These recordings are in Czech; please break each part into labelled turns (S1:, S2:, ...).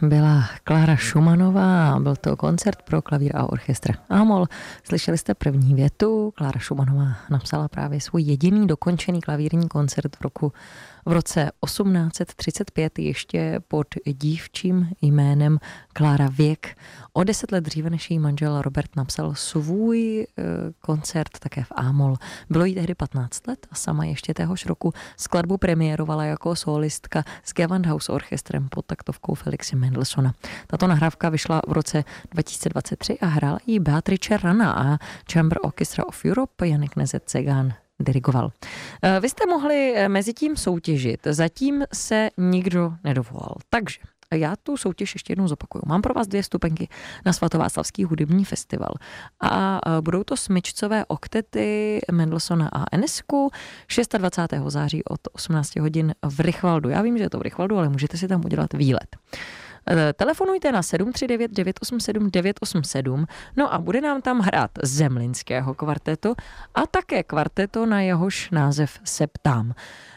S1: byla Klára Schumannová, byl to koncert pro klavír a orchestr A-moll. Slyšeli jste první větu, Klára Schumannová napsala právě svůj jediný dokončený klavírní koncert v roce 1835 ještě pod dívčím jménem Klára Wieck. O 10 let dříve než její manžel Robert napsal svůj koncert také v A-moll. Bylo jí tehdy 15 let a sama ještě téhož roku skladbu premiérovala jako solistka s Gewandhaus orchestrem pod taktovkou Felixe Mendelssohna. Tato nahrávka vyšla v roce 2023 a hrála ji Beatrice Rana a Chamber Orchestra of Europe Janek Nezet-Cegán dirigoval. Vy jste mohli mezi tím soutěžit, zatím se nikdo nedovolal. Takže já tu soutěž ještě jednou zopakuju. Mám pro vás 2 vstupenky na Svatováclavský hudební festival a budou to smyčcové oktety Mendelssohna a Enescu 26. září od 18 hodin v Rychvaldu. Já vím, že je to v Rychvaldu, ale můžete si tam udělat výlet. Telefonujte na 739 987 987, no a bude nám tam hrát Zemlinského kvarteto a také kvarteto, na jehož název se ptám.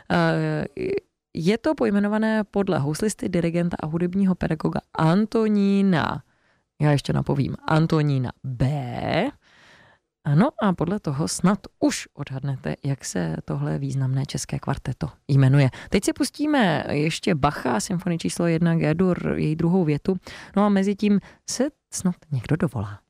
S1: Je to pojmenované podle houslisty, dirigenta a hudebního pedagoga Antonína, já ještě napovím, Antonína B. Ano, a podle toho snad už odhadnete, jak se tohle významné české kvarteto jmenuje. Teď si pustíme ještě Bacha, symfonii číslo 1 G-dur, její druhou větu, no a mezi tím se snad někdo dovolá.